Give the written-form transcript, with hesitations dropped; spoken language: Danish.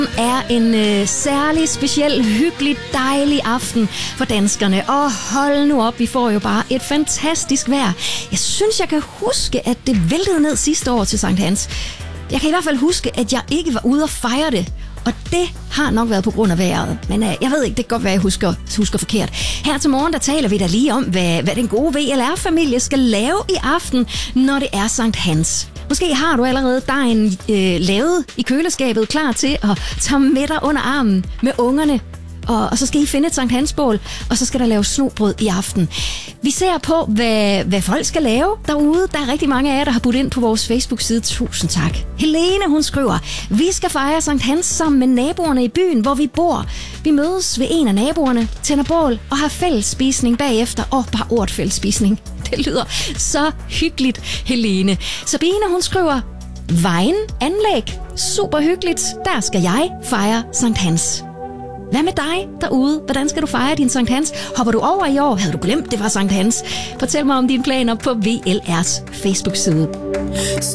er en særlig, speciel, hyggelig, dejlig aften for danskerne. Og hold nu op, vi får jo bare et fantastisk vejr. Jeg synes, jeg kan huske, at det væltede ned sidste år til Sankt Hans. Jeg kan i hvert fald huske, at jeg ikke var ude og fejre det. Og det har nok været på grund af vejret. Men jeg ved ikke, det kan godt være, jeg husker forkert. Her til morgen, der taler vi da lige om, hvad den gode VLR-familie skal lave i aften, når det er Sankt Hans. Måske har du allerede dejen lavet i køleskabet, klar til at tage med dig under armen med ungerne. Og så skal I finde et Sankt Hans-bål, og så skal der laves snobrød i aften. Vi ser på, hvad folk skal lave derude. Der er rigtig mange af jer, der har budt ind på vores Facebook-side. Tusind tak. Helene, hun skriver, vi skal fejre Sankt Hans sammen med naboerne i byen, hvor vi bor. Vi mødes ved en af naboerne, tænder bål og har fællesspisning bagefter. Bare ordet fællesspisning. Det lyder så hyggeligt, Helene. Sabine, hun skriver, vejen, anlæg, super hyggeligt. Der skal jeg fejre Sankt Hans. Hvad med dig derude? Hvordan skal du fejre din Sankt Hans? Hopper du over i år? Havde du glemt, det var Sankt Hans? Fortæl mig om dine planer på VLR's Facebook-side.